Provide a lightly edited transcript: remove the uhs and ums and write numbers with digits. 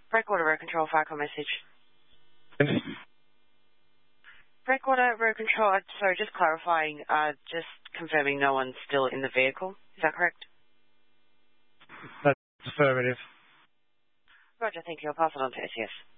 Breakwater Road Control, Farco message. Breakwater Road Control, sorry, just clarifying, just confirming no one's still in the vehicle. Is that correct? That's affirmative. Roger, thank you. I'll pass it on to SES.